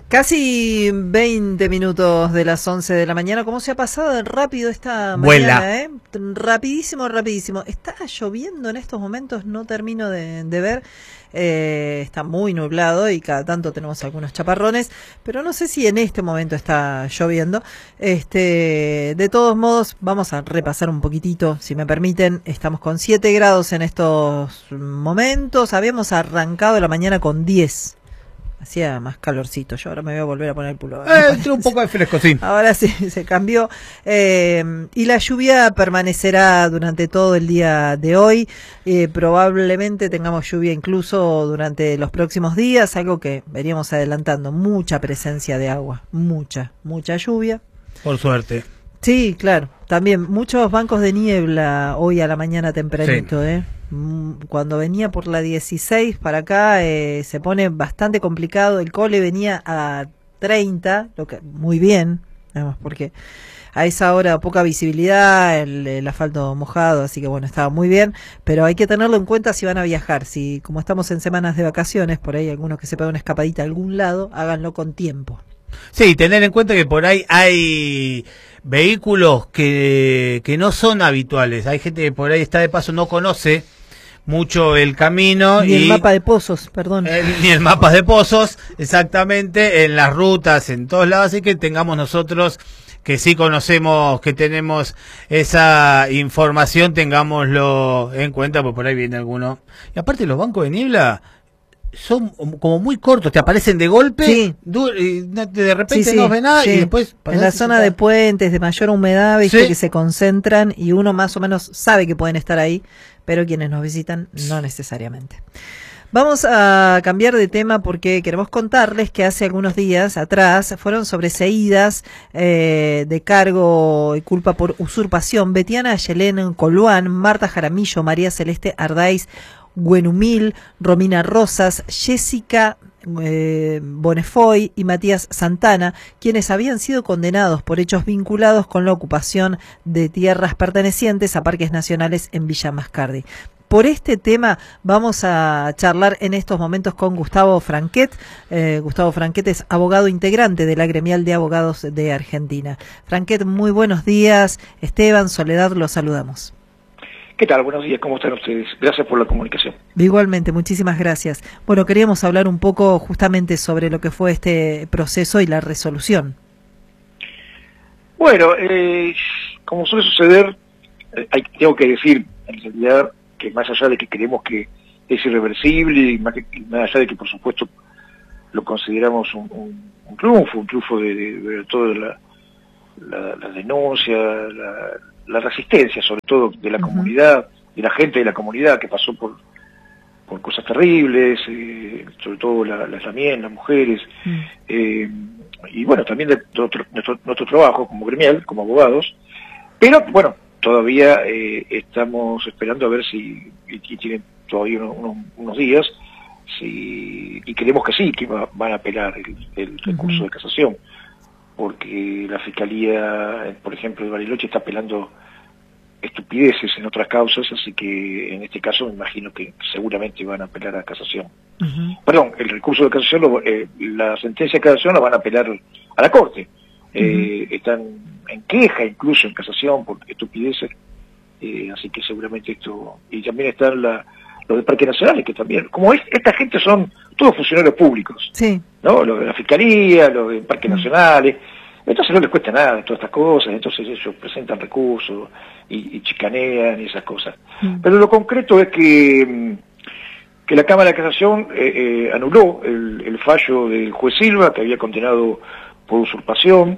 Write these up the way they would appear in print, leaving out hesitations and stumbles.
Casi 20 minutos de las 11 de la mañana. ¿Cómo se ha pasado de rápido esta Vuela. mañana? Rapidísimo, rapidísimo. Está lloviendo en estos momentos, no termino de ver. Está muy nublado y cada tanto tenemos algunos chaparrones, pero no sé si en este momento está lloviendo. De todos modos, vamos a repasar un poquitito, si me permiten. Estamos con 7 grados en estos momentos. Habíamos arrancado la mañana con 10. Hacía más calorcito. Yo ahora me voy a volver a poner el pullover. Entró un poco de fresco, sí. Ahora sí, se cambió. Y la lluvia permanecerá durante todo el día de hoy. Probablemente tengamos lluvia incluso durante los próximos días, algo que veníamos adelantando. Mucha presencia de agua, mucha lluvia. Por suerte. Sí, claro. También muchos bancos de niebla hoy a la mañana tempranito, Sí. Cuando venía por la 16 para acá se pone bastante complicado. El cole venía a 30, lo que muy bien, además porque a esa hora poca visibilidad, el asfalto mojado, así que bueno, estaba muy bien, pero hay que tenerlo en cuenta si van a viajar. Si como estamos en semanas de vacaciones, por ahí algunos que se pegan una escapadita a algún lado, háganlo con tiempo. Sí, tener en cuenta que por ahí hay vehículos que no son habituales. Hay gente que por ahí está de paso, no conoce mucho el camino. Ni el mapa de pozos, perdón. Ni el mapa de pozos, exactamente, en las rutas, en todos lados. Así que tengamos nosotros, que sí conocemos, que tenemos esa información, tengámoslo en cuenta, porque por ahí viene alguno. Y aparte los bancos de niebla son como muy cortos, te aparecen de golpe, sí. Y de repente no ves nada, sí. Y después en la zona de puentes de mayor humedad, viste, sí, que se concentran y uno más o menos sabe que pueden estar ahí, pero quienes nos visitan no necesariamente. Vamos a cambiar de tema porque queremos contarles que hace algunos días atrás fueron sobreseídas de cargo y culpa por usurpación Betiana Ayelén Coluán, Marta Jaramillo, María Celeste Ardáiz Güenumil, Romina Rosas, Jessica Bonefoy y Matías Santana, quienes habían sido condenados por hechos vinculados con la ocupación de tierras pertenecientes a parques nacionales en Villa Mascardi. Por este tema vamos a charlar en estos momentos con Gustavo Franquet. Gustavo Franquet es abogado integrante de la Gremial de Abogados de Argentina. Franquet, muy buenos días. Esteban, Soledad, los saludamos. ¿Qué tal? Buenos días, ¿cómo están ustedes? Gracias por la comunicación. Igualmente, muchísimas gracias. Bueno, queríamos hablar un poco justamente sobre lo que fue este proceso y la resolución. Bueno, como suele suceder, tengo que decir, en realidad, que más allá de que creemos que es irreversible y más allá de que, por supuesto, lo consideramos un triunfo de toda la denuncia, la resistencia, sobre todo de la comunidad, de la gente de la comunidad que pasó por cosas terribles, sobre todo también las mujeres, y bueno, también de nuestro trabajo como gremial, como abogados, pero bueno, todavía estamos esperando a ver si, y tienen todavía unos días, y creemos que sí, que van a apelar el recurso de casación, porque la Fiscalía, por ejemplo, de Bariloche está apelando estupideces en otras causas, así que en este caso me imagino que seguramente van a apelar a casación. Perdón, el recurso de casación, la sentencia de casación la van a apelar a la Corte. Están en queja incluso en casación por estupideces, así que seguramente esto... Y también están los de Parques Nacionales, que también... Como esta gente son todos funcionarios públicos, sí, ¿no? Los de la Fiscalía, los de Parques Nacionales... Entonces no les cuesta nada todas estas cosas, entonces ellos presentan recursos y chicanean y esas cosas. Pero lo concreto es que la Cámara de Casación anuló el fallo del juez Silva, que había condenado por usurpación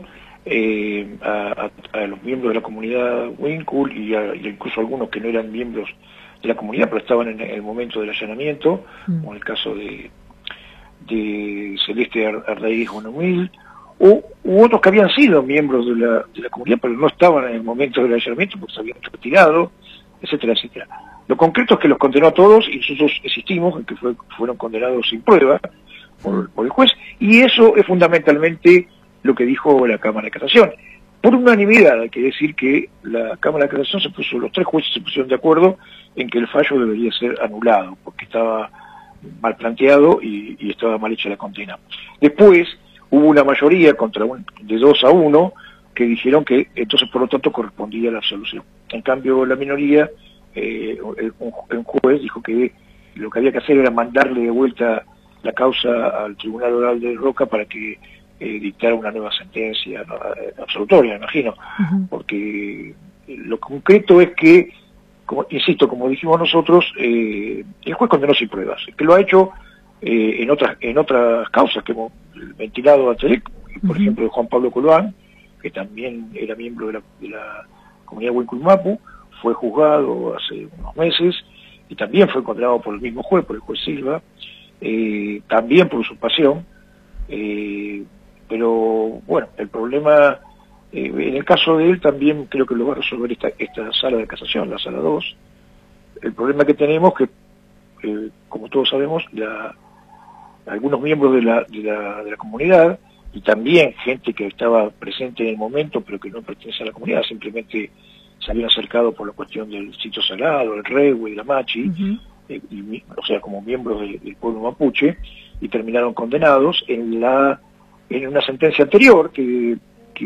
a los miembros de la comunidad Winkle y incluso algunos que no eran miembros de la comunidad, pero estaban en el momento del allanamiento, como en el caso de Celeste Ardáiz Güenumil, u otros que habían sido miembros de la comunidad, pero no estaban en el momento del allanamiento porque se habían retirado, etcétera, etcétera. Lo concreto es que los condenó a todos y nosotros insistimos en que fueron condenados sin prueba por el juez, y eso es fundamentalmente lo que dijo la Cámara de Casación. Por unanimidad, hay que decir que la Cámara de Casación los 3 jueces se pusieron de acuerdo en que el fallo debería ser anulado, porque estaba mal planteado y estaba mal hecha la condena. Después hubo una mayoría de 2-1 que dijeron que entonces por lo tanto correspondía la absolución. En cambio la minoría, un juez dijo que lo que había que hacer era mandarle de vuelta la causa al Tribunal Oral de Roca para que dictara una nueva sentencia absolutoria, imagino, porque lo concreto es que, insisto, como dijimos nosotros, el juez condenó sin pruebas, que lo ha hecho en otras causas que hemos ventilado antes, por ejemplo, de Juan Pablo Coloán, que también era miembro de la comunidad Huinculmapu, fue juzgado hace unos meses y también fue condenado por el mismo juez, por el juez Silva, también por usurpación, pero bueno, el problema, en el caso de él también creo que lo va a resolver esta sala de casación, la sala 2. El problema que tenemos que, como todos sabemos, algunos miembros de la comunidad y también gente que estaba presente en el momento pero que no pertenece a la comunidad, simplemente se habían acercado por la cuestión del sitio sagrado, el Rehue y la Machi, o sea, como miembros del pueblo mapuche, y terminaron condenados en una sentencia anterior que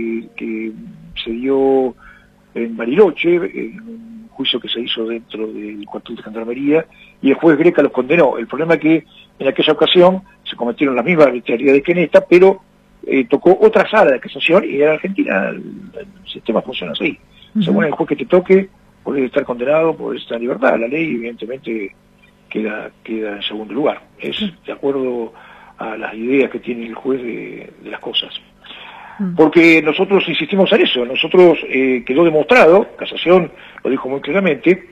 se dio en Bariloche, en un juicio que se hizo dentro del cuartel de Gendarmería, y el juez Greca los condenó. El problema es que en aquella ocasión se cometieron las mismas arbitrariedades que en esta, pero tocó otra sala de casación, y en Argentina el sistema funciona así. Según el juez que te toque, podés estar condenado, podés estar en libertad. La ley evidentemente queda en segundo lugar. Es de acuerdo a las ideas que tiene el juez de las cosas. Porque nosotros insistimos en eso, nosotros quedó demostrado, Casación lo dijo muy claramente,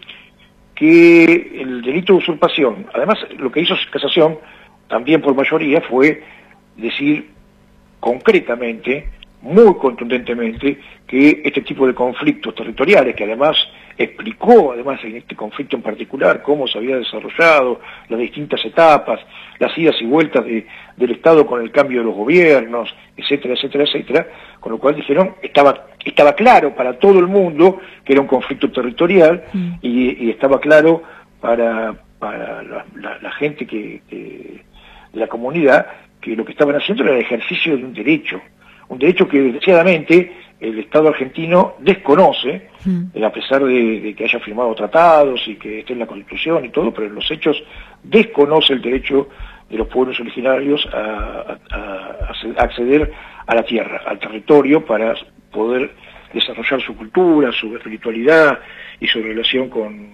que el delito de usurpación, además lo que hizo Casación, también por mayoría, fue decir concretamente, muy contundentemente, que este tipo de conflictos territoriales, que además explicó, además en este conflicto en particular, cómo se había desarrollado, las distintas etapas, las idas y vueltas del Estado con el cambio de los gobiernos, etcétera, etcétera, etcétera, con lo cual dijeron, estaba claro para todo el mundo que era un conflicto territorial, y estaba claro para la gente de la comunidad, que lo que estaban haciendo era el ejercicio de un derecho que desgraciadamente el Estado argentino desconoce, a pesar de que haya firmado tratados y que esté en la Constitución y todo, pero en los hechos desconoce el derecho de los pueblos originarios a acceder a la tierra, al territorio, para poder desarrollar su cultura, su espiritualidad y su relación con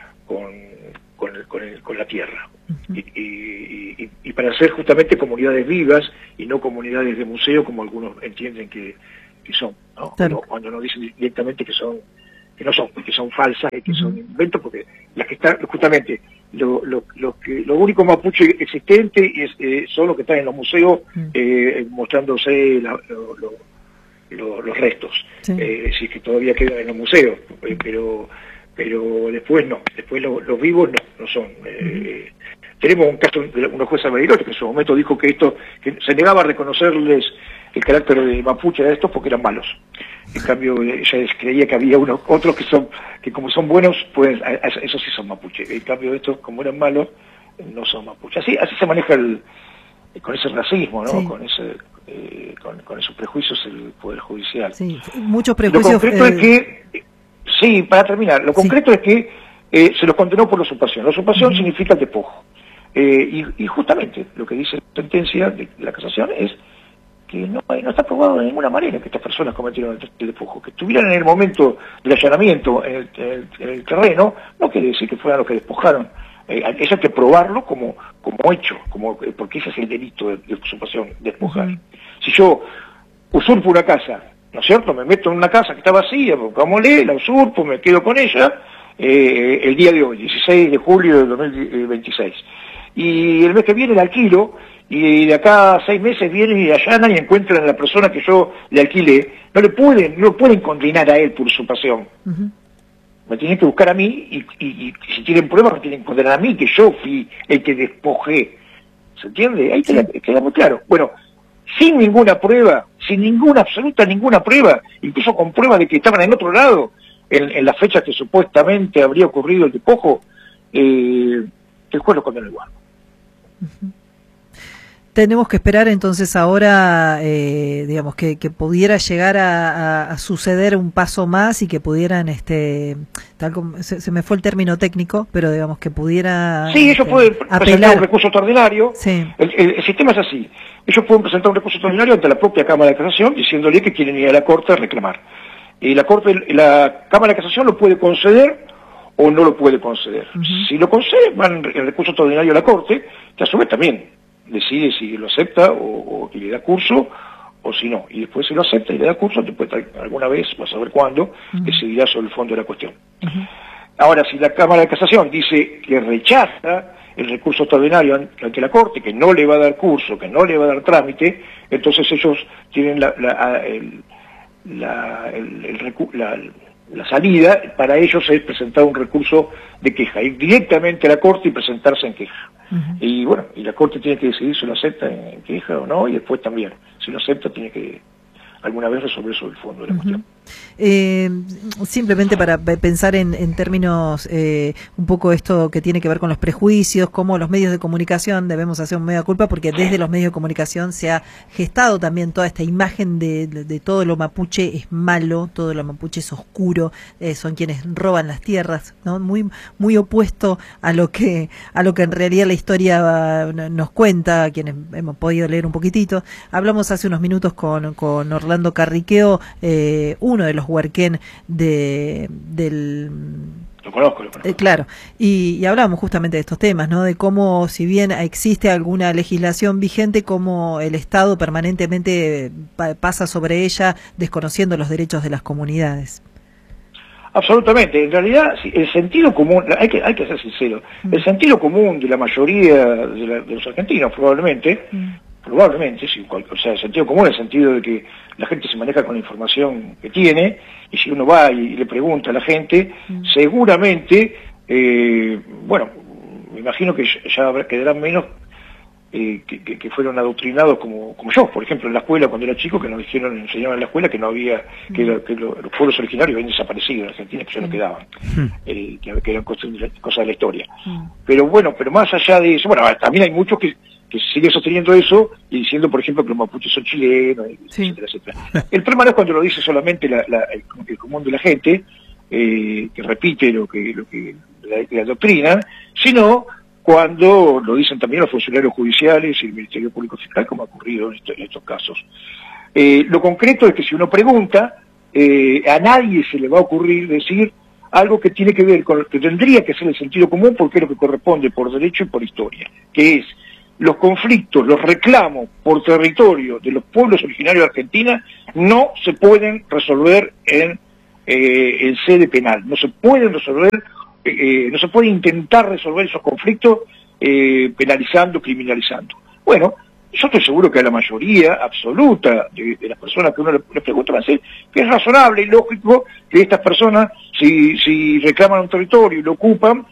la tierra. Y para hacer justamente comunidades vivas y no comunidades de museo como algunos entienden que son, ¿no? Claro. Cuando nos dicen directamente que no son, que son falsas y que son inventos, porque las que están justamente lo único mapuche existente son los que están en los museos mostrándose los restos, sí, que todavía quedan en los museos, pero después no, después los vivos no son. Tenemos un caso de una jueza de Bariloche que en su momento dijo que se negaba a reconocerles el carácter de mapuche a estos porque eran malos. En cambio ella creía que había otros que como son buenos, pues esos sí son mapuche. En cambio estos, como eran malos, no son mapuche. Así se maneja con ese racismo, ¿no? Sí. Con esos prejuicios el Poder Judicial. Sí, muchos prejuicios. Lo concreto es que, sí, para terminar, lo concreto es que se los condenó por la usurpación. La usurpación significa el despojo. Y justamente lo que dice la sentencia de la Casación es que no está probado de ninguna manera que estas personas cometieron el despojo. Que estuvieran en el momento del allanamiento en el terreno, no quiere decir que fueran los que despojaron. Eso hay que probarlo como hecho, porque ese es el delito de usurpación, despojar. Si yo usurpo una casa, ¿no es cierto? Me meto en una casa que está vacía, pongámosle, la usurpo, me quedo con ella, el día de hoy, 16 de julio de 2026. Y el mes que viene la alquilo, y de acá a 6 meses vienen y allanan y encuentran a la persona que yo le alquilé, no pueden condenar a él por usurpación. Me tienen que buscar a mí, y si tienen pruebas me tienen que condenar a mí, que yo fui el que despojé. ¿Se entiende? Ahí queda muy claro. Bueno, sin ninguna prueba, absoluta ninguna prueba, incluso con pruebas de que estaban en otro lado, en las fechas que supuestamente habría ocurrido el despojo, el juez lo condenó igual. Tenemos que esperar entonces ahora, digamos, que pudiera llegar a suceder un paso más y que pudieran, tal como se me fue el término técnico, pero digamos que pudiera Sí, ellos pueden presentar apelar un recurso extraordinario. Sí. El sistema es así. Ellos pueden presentar un recurso extraordinario ante la propia Cámara de Casación diciéndole que quieren ir a la Corte a reclamar. Y la Cámara de Casación lo puede conceder o no lo puede conceder. Si lo concede, van el recurso extraordinario a la Corte, que a su vez también decide si lo acepta o le da curso o si no. Y después si lo acepta y le da curso, después alguna vez, vas a ver cuándo, decidirá sobre el fondo de la cuestión. Ahora, si la Cámara de Casación dice que rechaza el recurso extraordinario ante la Corte, que no le va a dar curso, que no le va a dar trámite, entonces ellos tienen la salida. Para ellos es presentar un recurso de queja, ir directamente a la Corte y presentarse en queja. Y bueno, y la Corte tiene que decidir si lo acepta en queja o no, y después también, si lo acepta, tiene que alguna vez resolver sobre el fondo de la cuestión. Simplemente para pensar en términos un poco esto que tiene que ver con los prejuicios, cómo los medios de comunicación debemos hacer un mea culpa, porque desde los medios de comunicación se ha gestado también toda esta imagen de todo lo mapuche es malo, todo lo mapuche es oscuro, son quienes roban las tierras, ¿no? Muy opuesto a lo que en realidad la historia nos cuenta, quienes hemos podido leer un poquitito. Hablamos hace unos minutos con Orlando Carriqueo, uno de los huarquén del... Lo conozco. Claro, y hablamos justamente de estos temas, ¿no? De cómo, si bien existe alguna legislación vigente, cómo el Estado permanentemente pasa sobre ella, desconociendo los derechos de las comunidades. Absolutamente. En realidad, el sentido común, hay que ser sincero, el sentido común de la mayoría de los argentinos, probablemente, sí, o sea, el sentido común, el sentido de que la gente se maneja con la información que tiene, y si uno va y le pregunta a la gente, seguramente, bueno, me imagino que ya quedarán menos que fueron adoctrinados como yo, por ejemplo, en la escuela cuando era chico, que nos enseñaban en la escuela que no había, que los pueblos originarios habían desaparecido en Argentina, que ya no quedaban, que eran cosas de la historia. Pero bueno, pero más allá de eso, bueno, también hay muchos que siguen sosteniendo eso y diciendo, por ejemplo, que los mapuches son chilenos, etcétera, etcétera. El problema no es cuando lo dice solamente el común de la gente, que repite lo que la doctrina, sino cuando lo dicen también los funcionarios judiciales y el Ministerio Público Fiscal, como ha ocurrido en estos casos. Lo concreto es que si uno pregunta, a nadie se le va a ocurrir decir algo que tiene que ver con lo que tendría que ser el sentido común, porque es lo que corresponde por derecho y por historia, que es los conflictos, los reclamos por territorio de los pueblos originarios de Argentina no se pueden resolver en sede penal, no se pueden resolver, no se puede intentar resolver esos conflictos penalizando, criminalizando. Bueno, yo estoy seguro que a la mayoría absoluta de las personas que uno le pregunta van a decir que es razonable y lógico que estas personas, si reclaman un territorio y lo ocupan,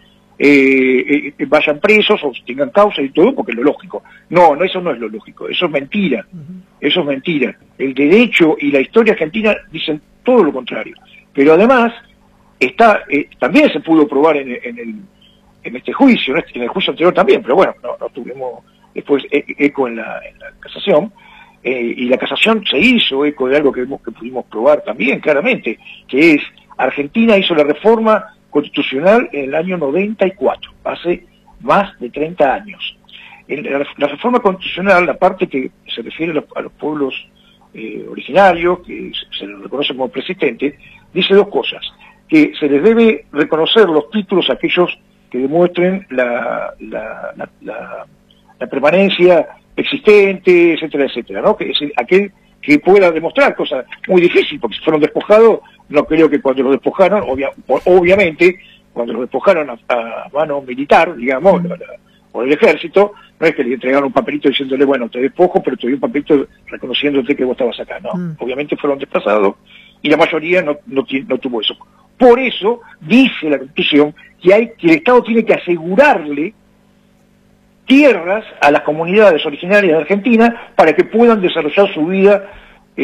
vayan presos o tengan causa y todo, porque es lo lógico. No, eso no es lo lógico, eso es mentira, eso es mentira. El derecho y la historia argentina dicen todo lo contrario. Pero además, también se pudo probar en este juicio, en el juicio anterior también, pero bueno, no tuvimos después eco en la casación, y la casación se hizo eco de algo que pudimos probar también claramente, que es, Argentina hizo la reforma constitucional en el año 94, hace más de 30 años. La reforma constitucional, la parte que se refiere a los pueblos originarios, que se les reconoce como preexistente, dice dos cosas: que se les debe reconocer los títulos a aquellos que demuestren la permanencia existente, etcétera, etcétera, ¿no? Que es aquel que pueda demostrar, cosa muy difícil, porque si fueron despojados, no creo que cuando los despojaron, obviamente, cuando los despojaron a mano militar, digamos, por el ejército, no es que le entregaron un papelito diciéndole, bueno, te despojo, pero te doy un papelito reconociéndote que vos estabas acá, no. Obviamente fueron desplazados, y la mayoría no tuvo eso. Por eso, dice la Constitución, que el Estado tiene que asegurarle tierras a las comunidades originarias de Argentina para que puedan desarrollar su vida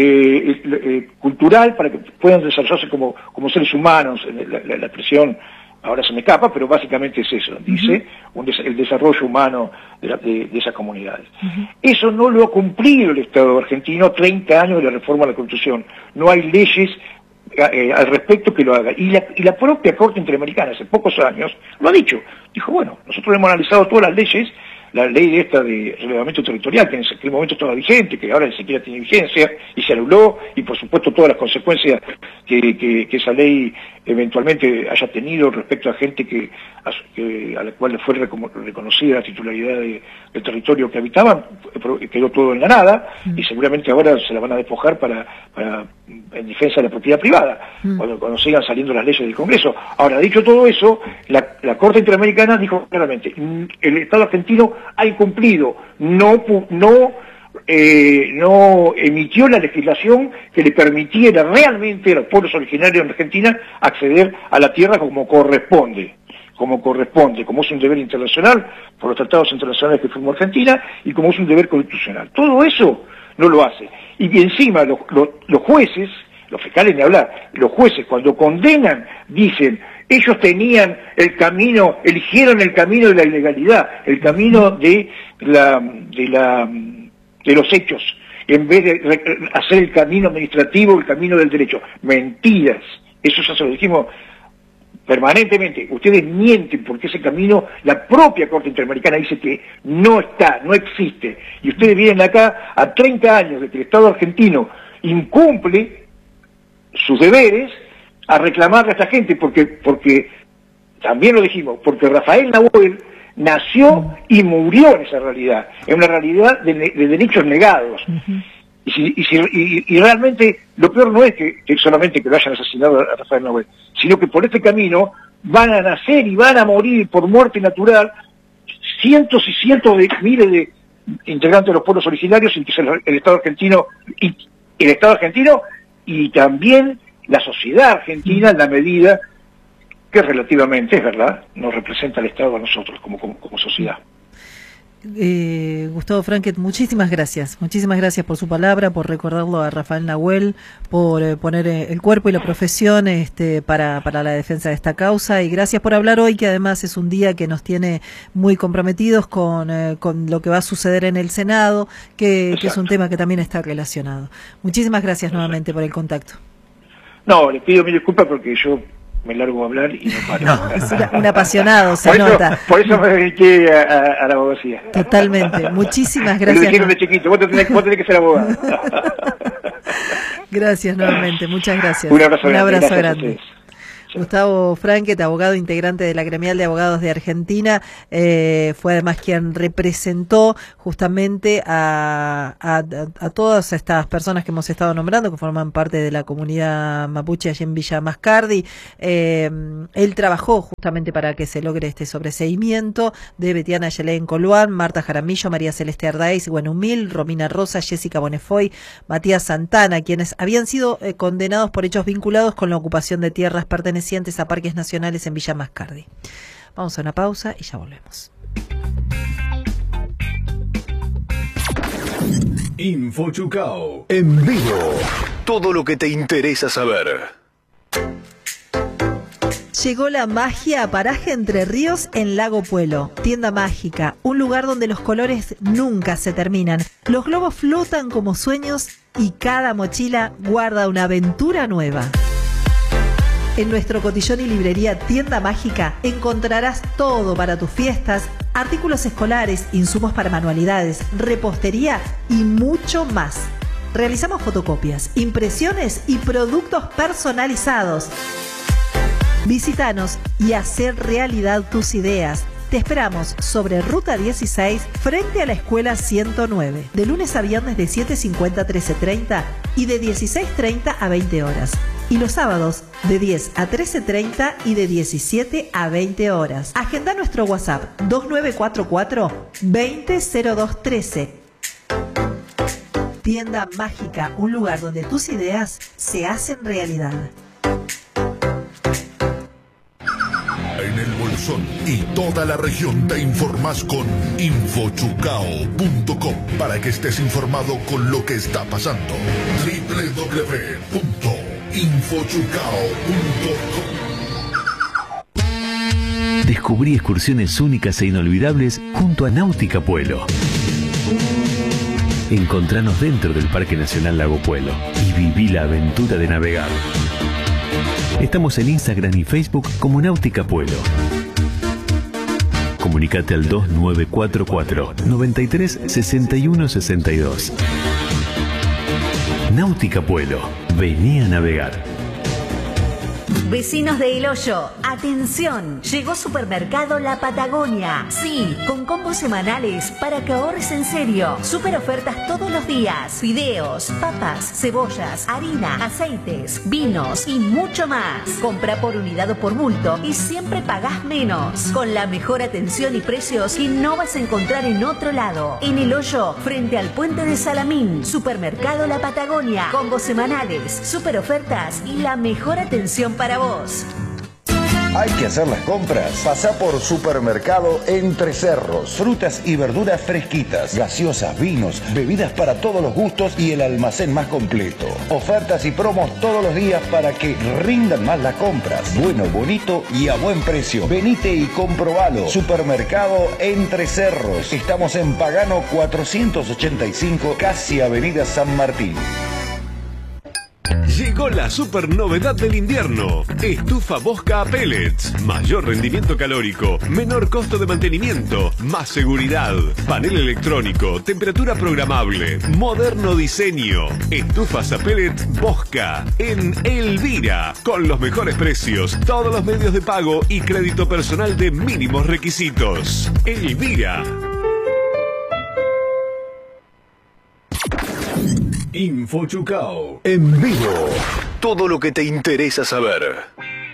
cultural, para que puedan desarrollarse como seres humanos, la expresión ahora se me escapa, pero básicamente es eso, dice el desarrollo humano de esas comunidades. Eso no lo ha cumplido el Estado argentino, 30 años de la reforma de la Constitución. No hay leyes al respecto que lo haga. Y la propia Corte Interamericana hace pocos años lo ha dicho. Dijo, bueno, nosotros hemos analizado todas las leyes, la ley esta de relevamiento territorial, que en aquel momento estaba vigente, que ahora ni siquiera tiene vigencia, y se anuló, y por supuesto todas las consecuencias que esa ley eventualmente haya tenido respecto a gente a la cual le fue reconocida la titularidad del territorio que habitaban, quedó todo en la nada, y seguramente ahora se la van a despojar en defensa de la propiedad privada, cuando sigan saliendo las leyes del Congreso. Ahora, dicho todo eso, la Corte Interamericana dijo claramente, el Estado argentino ha incumplido, no emitió la legislación que le permitiera realmente a los pueblos originarios en Argentina acceder a la tierra como corresponde, como es un deber internacional por los tratados internacionales que firmó Argentina y como es un deber constitucional. Todo eso no lo hace. Y encima los jueces, los fiscales ni hablar, los jueces cuando condenan dicen, ellos tenían el camino, eligieron el camino de la ilegalidad, el camino de los hechos, en vez de hacer el camino administrativo, el camino del derecho. Mentiras. Eso ya se lo dijimos permanentemente. Ustedes mienten porque ese camino, la propia Corte Interamericana dice que no está, no existe. Y ustedes vienen acá a 30 años de que el Estado argentino incumple sus deberes a reclamarle a esta gente, porque también lo dijimos, porque Rafael Nahuel nació y murió en esa realidad, en una realidad de derechos negados. Y realmente lo peor no es que solamente que lo hayan asesinado a Rafael Nahuel, sino que por este camino van a nacer y van a morir por muerte natural cientos y cientos de miles de integrantes de los pueblos originarios, sin que sea el Estado argentino y también la sociedad argentina, en la medida que relativamente, es verdad, nos representa el Estado a nosotros como sociedad. Gustavo Franket, muchísimas gracias por su palabra, por recordarlo a Rafael Nahuel, por poner el cuerpo y la profesión para la defensa de esta causa, y gracias por hablar hoy, que además es un día que nos tiene muy comprometidos con lo que va a suceder en el Senado, que es un tema que también está relacionado. Muchísimas gracias nuevamente por el contacto. No, le pido mil disculpas porque yo me largo a hablar y no paro. No, es un apasionado, se nota. Por eso me dediqué a la abogacía. Totalmente. Muchísimas gracias. Me lo dijeron de chiquito, vos tenés que ser abogado. Gracias nuevamente, muchas gracias. Un abrazo grande. Gustavo Franket, abogado integrante de la Gremial de Abogados de Argentina, fue además quien representó justamente a todas estas personas que hemos estado nombrando, que forman parte de la comunidad mapuche allí en Villa Mascardi. Él trabajó justamente para que se logre este sobreseimiento de Betiana Yelén Coluán, Marta Jaramillo, María Celeste Ardáiz, Buenumil, Romina Rosa, Jessica Bonefoy, Matías Santana, quienes habían sido condenados por hechos vinculados con la ocupación de tierras pertenecientes a parques nacionales en Villa Mascardi. Vamos a una pausa y ya volvemos. InfoChucao en vivo. Todo lo que te interesa saber. Llegó la magia a Paraje Entre Ríos en Lago Puelo. Tienda mágica, un lugar donde los colores nunca se terminan. Los globos flotan como sueños y cada mochila guarda una aventura nueva. En nuestro cotillón y librería Tienda Mágica encontrarás todo para tus fiestas, artículos escolares, insumos para manualidades, repostería y mucho más. Realizamos fotocopias, impresiones y productos personalizados. Visítanos y hacer realidad tus ideas. Te esperamos sobre Ruta 16 frente a la Escuela 109, de lunes a viernes de 7:50 a 13:30 y de 16:30 a 20 horas. Y los sábados de 10 a 13:30 y de 17 a 20 horas. Agenda nuestro WhatsApp 2944-200213. Tienda Mágica, un lugar donde tus ideas se hacen realidad. En el Bolsón y toda la región te informas con infochucao.com para que estés informado con lo que está pasando. www.infochucao.com Descubrí excursiones únicas e inolvidables junto a Náutica Puelo. Encontranos dentro del Parque Nacional Lago Puelo y viví la aventura de navegar. Estamos en Instagram y Facebook como Náutica Puelo. Comunicate al 2944 93 61 62. Náutica Puelo. Vení a navegar. Vecinos de El Hoyo, atención, llegó Supermercado La Patagonia. Sí, con combos semanales para que ahorres en serio. Super ofertas todos los días. Fideos, papas, cebollas, harina, aceites, vinos y mucho más. Compra por unidad o por bulto y siempre pagás menos. Con la mejor atención y precios que no vas a encontrar en otro lado. En El Hoyo, frente al puente de Salamín. Supermercado La Patagonia. Combos semanales, super ofertas y la mejor atención para vos. Hay que hacer las compras. Pasá por Supermercado Entre Cerros. Frutas y verduras fresquitas, gaseosas, vinos, bebidas para todos los gustos y el almacén más completo. Ofertas y promos todos los días para que rindan más las compras. Bueno, bonito y a buen precio. Venite y comprobalo. Supermercado Entre Cerros. Estamos en Pagano 485, casi Avenida San Martín. Llegó la super novedad del invierno. Estufa Bosca a pellets. Mayor rendimiento calórico, menor costo de mantenimiento, más seguridad. Panel electrónico, temperatura programable, moderno diseño. Estufas a pellet Bosca en Elvira. Con los mejores precios, todos los medios de pago y crédito personal de mínimos requisitos. Elvira. Info Chucao. En vivo. Todo lo que te interesa saber.